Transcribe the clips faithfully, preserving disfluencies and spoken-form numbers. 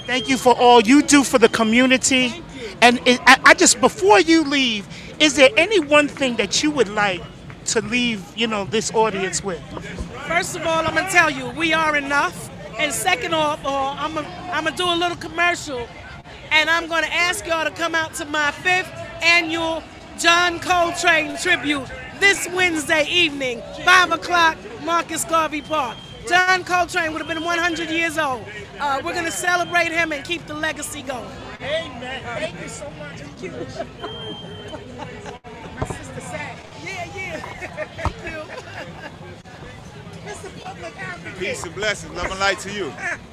Thank you for all you do for the community. And it, I, I just, before you leave, is there any one thing that you would like to leave, you know, this audience with? First of all, I'm gonna tell you, we are enough. And second of all, I'm gonna I'm gonna do a little commercial, and I'm gonna ask y'all to come out to my fifth annual John Coltrane tribute this Wednesday evening, five o'clock, Marcus Garvey Park. John Coltrane would have been one hundred years old. Uh, we're gonna celebrate him and keep the legacy going. Amen. Thank you so much. My sister said, Yeah, yeah. Thank you. Mister Public Advocate. Peace and blessings. Love and light to you.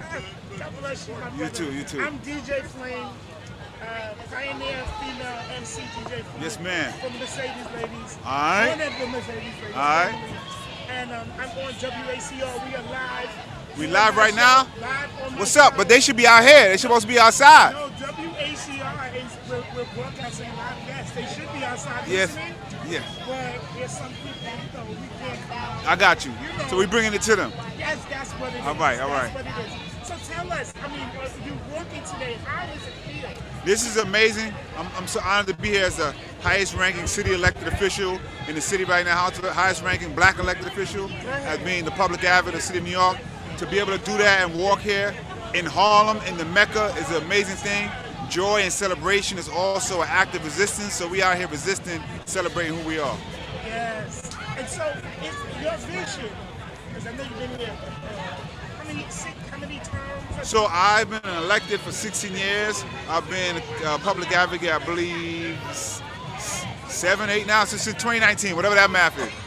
God bless you, my You brother. too, you too. I'm D J Flame, uh, pioneer female M C D J Flame. Yes, ma'am. From Mercedes Ladies. All right. One of the Mercedes Ladies. All right. And um, I'm on W A C R. We are live. We live right now? Live on my What's up? show. But they should be out here. They supposed to be outside. No, W A C R is we're, we're broadcasting live. Yes, they should be outside Yes. listening. Yes. But there's some people, you know, we can't. Uh, I got you. So we bringing it to them. Yes, that's what it is. All right, all That's right. what it is. So tell us, I mean, uh, you working today, how does it feel? This is amazing. I'm, I'm so honored to be here as the highest ranking city elected official in the city right now, highest ranking black elected official, as being the public advocate of the city of New York. To be able to do that and walk here in Harlem, in the Mecca, is an amazing thing. Joy and celebration is also an act of resistance, so we out here resisting, celebrating who we are. Yes. And so it's your vision, because I know you've been here. Uh, how many, six, how many terms? So I've been elected for sixteen years. I've been a public advocate, I believe, s- s- seven, eight now, since twenty nineteen, whatever that math is.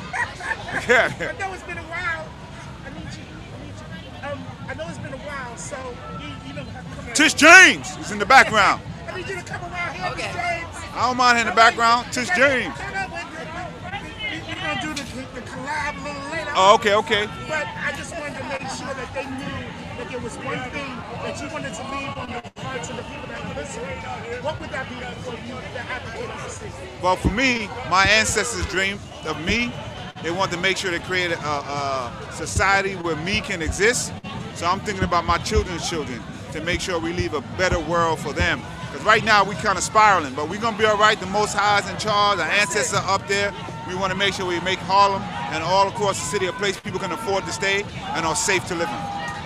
Yeah. I know it's been a while. I need you. I need you. Um, I know it's been a while, so you, you don't have to come here. Tish James is in the background. I need you to come around here, okay. James. I don't mind her in the background. Tish James. No, no, wait, wait, wait. We're going to do the, the collab a little later. Oh, okay, okay. But I just wanted to make sure that they knew that there was one thing that you wanted to leave on the hearts of the people that listen. What would that be for you, the advocate of the city? Well, for me, my ancestors dreamed of me. They wanted to make sure they created a, a society where me can exist. So I'm thinking about my children's children to make sure we leave a better world for them. Because right now we kind of spiraling, but we're gonna be all right. The Most High is in charge. Our ancestors are up there. We want to make sure we make Harlem and all across the city a place people can afford to stay and are safe to live in.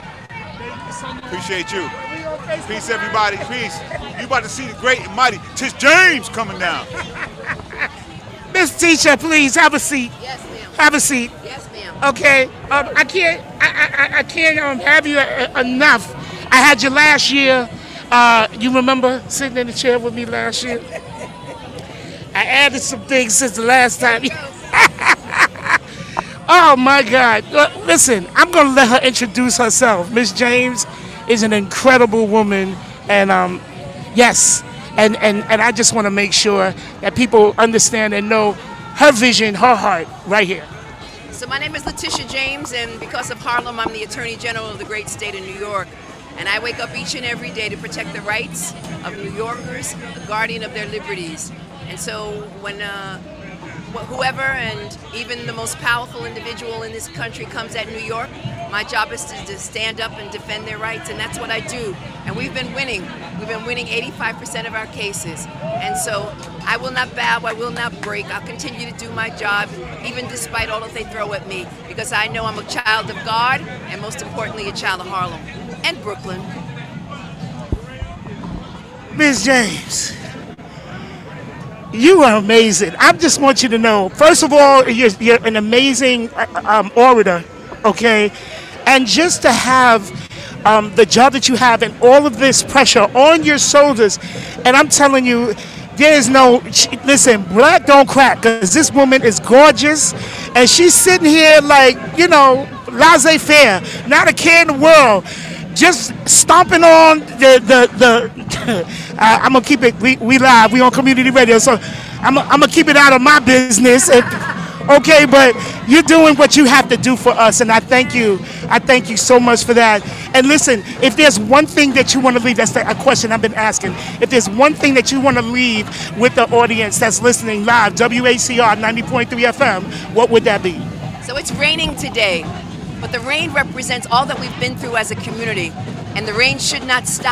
Thank you so much. Appreciate you. We on Facebook Peace, Live. everybody. Peace. You about to see the great and mighty Tish James coming down. Miss Tisha, please have a seat. Yes, ma'am. Have a seat. Yes, ma'am. Okay. Um, I can't. I, I, I can't um, have you uh, enough. I had you last year. Uh, you remember sitting in the chair with me last year? I added some things since the last time. Oh my God! Look, listen, I'm gonna let her introduce herself. Miss James is an incredible woman, and um, yes, and and and I just want to make sure that people understand and know her vision, her heart, right here. So my name is Letitia James, and because of Harlem, I'm the Attorney General of the great state of New York. And I wake up each and every day to protect the rights of New Yorkers, the guardian of their liberties. And so when uh, wh- whoever and even the most powerful individual in this country comes at New York, my job is to, to stand up and defend their rights, and that's what I do. And we've been winning. We've been winning eighty-five percent of our cases. And so I will not bow, I will not break. I'll continue to do my job, even despite all that they throw at me, because I know I'm a child of God, and most importantly, a child of Harlem and Brooklyn. Miss James, you are amazing. I just want you to know, first of all, you're, you're an amazing uh, um, orator, okay? And just to have um, the job that you have and all of this pressure on your shoulders, and I'm telling you, there is no, listen, black don't crack, because this woman is gorgeous, and she's sitting here like, you know, laissez-faire, not a care in the world, just stomping on the, the, the uh, I'm going to keep it, we, we live, we on community radio, so I'm, I'm going to keep it out of my business, and, okay, but you're doing what you have to do for us, and I thank you. I thank you so much for that. And listen, if there's one thing that you want to leave, that's the, a question I've been asking. If there's one thing that you want to leave with the audience that's listening live, W A C R ninety point three F M, what would that be? So it's raining today, but the rain represents all that we've been through as a community, and the rain should not stop.